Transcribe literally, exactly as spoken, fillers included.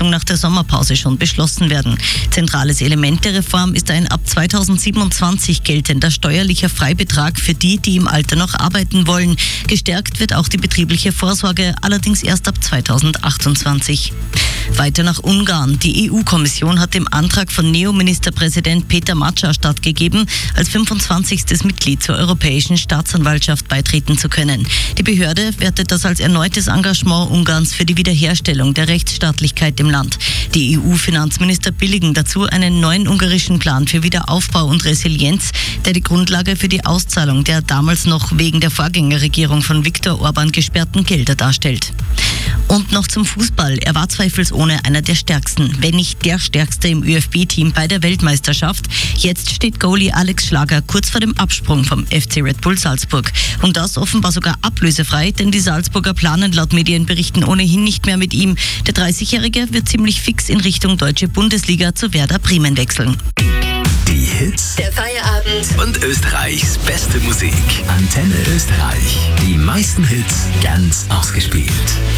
Entwicklung nach der Sommerpause schon beschlossen werden. Zentrales Element der Reform ist ein ab zweitausendsiebenundzwanzig geltender steuerlicher Freibetrag für die, die im Alter noch arbeiten wollen. Gestärkt wird auch die betriebliche Vorsorge, allerdings erst ab zweitausendachtundzwanzig. Weiter nach Ungarn. Die E U-Kommission hat dem Antrag von Neo-Ministerpräsident Peter Matscha stattgegeben, als fünfundzwanzigstes Mitglied zur Europäischen Staatsanwaltschaft beitreten zu können. Die Behörde wertet das als erneutes Engagement Ungarns für die Wiederherstellung der Rechtsstaatlichkeit im Land. Die E U-Finanzminister billigen dazu einen neuen ungarischen Plan für Wiederaufbau und Resilienz, der die Grundlage für die Auszahlung der damals noch wegen der Vorgängerregierung von Viktor Orban gesperrten Gelder darstellt. Und noch zum Fußball. Er war zweifelsohne einer der stärksten, wenn nicht der stärkste im Ö F B-Team bei der Weltmeisterschaft. Jetzt steht Goalie Alex Schlager kurz vor dem Absprung vom F C Red Bull Salzburg. Und das offenbar sogar ablösefrei, denn die Salzburger planen laut Medienberichten ohnehin nicht mehr mit ihm. Der dreißigjährige wird ziemlich fix in Richtung Deutsche Bundesliga zu Werder Bremen wechseln. Die Hits der Feierabend und Österreichs beste Musik. Antenne Österreich. Die meisten Hits ganz ausgespielt.